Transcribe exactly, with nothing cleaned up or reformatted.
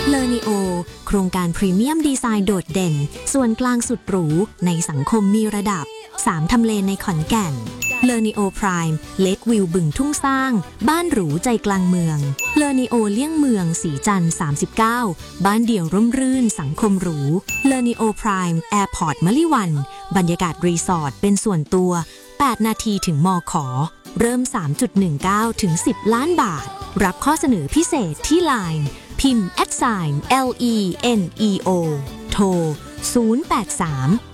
เลอนิโอโครงการพรีเมียมดีไซน์โดดเด่นส่วนกลางสุดหรูในสังคมมีระดับสามทำเลในขอนแก่นเลอนิโอพรายม์เลควิวบึงทุ่งสร้างบ้านหรูใจกลางเมืองเลอนิโอเลี่ยงเมืองสีจันทร์สามสิบเก้าบ้านเดี่ยวร่มรื่นสังคมหรูเลอนิโอพรายม์แอร์พอร์ตมะลิวันบรรยากาศรีสอร์ทเป็นส่วนตัวแปดนาทีถึงมขเริ่ม สามจุดหนึ่งเก้า ถึง สิบ ล้านบาทรับข้อเสนอพิเศษที่ ไลน์ พิมพ์ แอท ไซน์ แอล อี เอ็น อี โอ โทร ศูนย์ แปด สาม